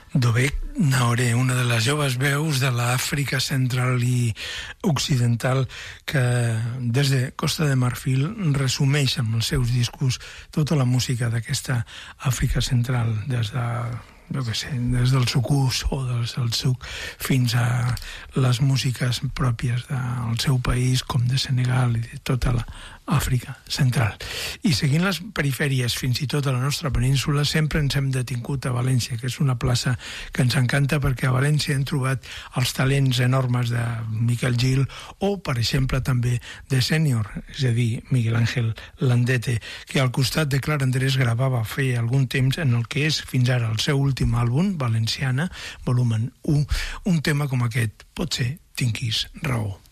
Dovec Naoré, una de les joves veus de l'Àfrica central i occidental que des de Costa de Marfil resumeix amb els seus discos tota la música d'aquesta Àfrica central, des de, jo què sé, des del sukús o des del souk fins a les músiques pròpies del seu país, com de Senegal i de tota l'Àfrica central. I seguint les perifèries fins i tot a la nostra península, sempre ens hem detingut a València, que és una plaça que ens encanta perquè a València hem trobat els talents enormes de Miquel Gil o, per exemple, també de Sènior, és a dir, Miguel Ángel Landete, que al costat de Clara Andrés gravava feia algun temps en el que és fins ara el seu últim àlbum, Valenciana, volumen 1, un tema com aquest, Potser tinguis raó.